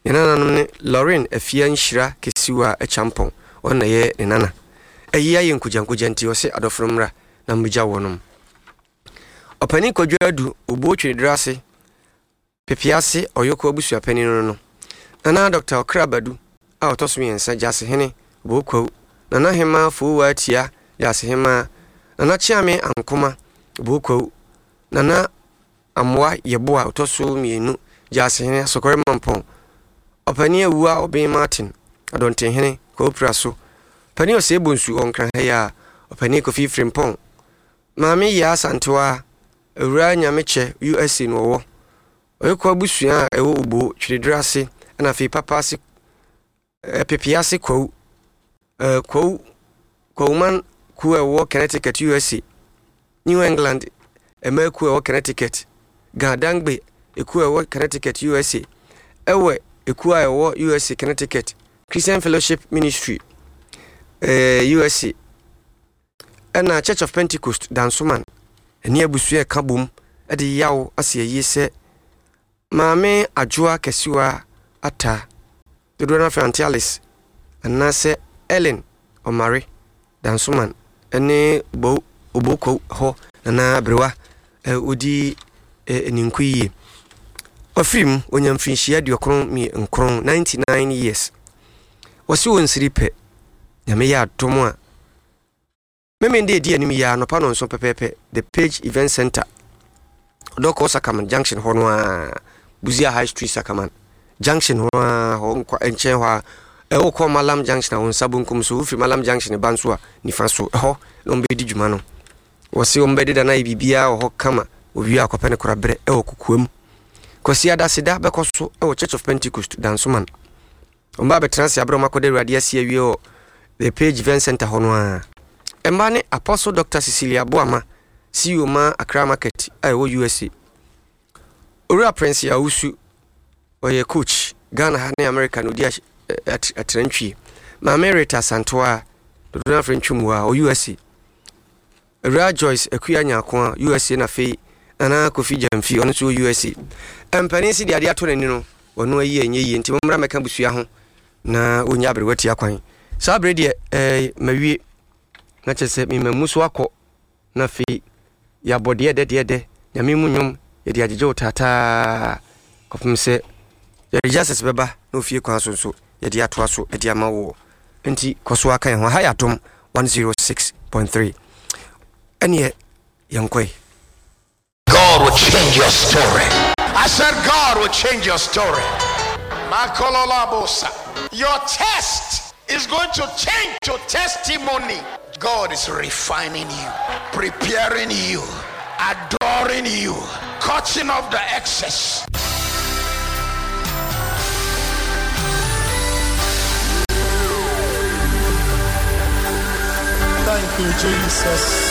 Nananom ne Lauren afia nhyira kesiwa achampon ona ye ne nana ayiya ye nkujankuja nti ose adofromra na mbuja wonom opani kodwadu obo twedurase pepiase oyoko abusu apani no nana Dr. Okrabadu a otoso yensa jase hene bokwo nana hema fuwa atia jase hema nana chiame ankoma bokwo nana amwa yeboa otoso mienu jase hene sokore mampon opani awua oben Martin adonten hene ko praso pani osebonsu onkran ya opani ko fi frimpon maami ya santoa ewura nyameche USA no wo oyeko abusua ewo ubo twiridrase na fi papase pepiase ko man ku ewo Connecticut USA New England emeku ewo Connecticut Gadangbe eku ewo Connecticut USA ewe ekuwa ewo USA Connecticut Christian Fellowship Ministry USA and Church of Pentecost Dansoman eni abusuye kabum edi yawo asiye se maame adwoa kesiwa ata Dodona Fantialis anase Ellen Omari Dansoman ene oboko ho na brewa odi eninkuyi ofim onyamfinhia diokron mi nkron 99 years wasi wonsiripe nyame ya adomo a memende edi anim ya no pa no nso pepepe the Page Event Center Doko Sakaman Junction hono a Buzia High Street Sakaman Junction hono a ho nkwa enchen ho e ko Malam Junction on sabunkum so fi Malam Junction banso a nifa so ho lombedi djuma no wasi ombedi da na bibia ho kama owi akopene korabre e okukuam kwasi adasida bekoso e Church of Pentecost Dansoman omba betransi abro makode radi asia wi the Page Event Center hono a Embane Apostle Dr. Cecilia Boama CEO ma Accra Market ayo USA Ora Prince ya usu oye coach Ghana hane American odi atrantwi ma Merita Santoa Dodona Frenchumwa o USA Ora Joyce Ekuya Nyakwa USA na fei ana Kofi Jamfi ono so USA empanisi de ade ato nani no ono ayi enye nti momra meka busua ho na onya abrewati akwan so abrede mawie na chese mimamusu akọ na fi ya bode de nyame munyum ye de ajeje otata kofumse ye Jesus beba no fie kwa so ye de ato aso e de amawo enti koso aka ho ha yatom 106.3 ene yankoi God will change your story. I said God will change your story. Makololabosa. Your test is going to change your testimony. God is refining you, preparing you, adoring you, cutting off the excess. Thank you, Jesus.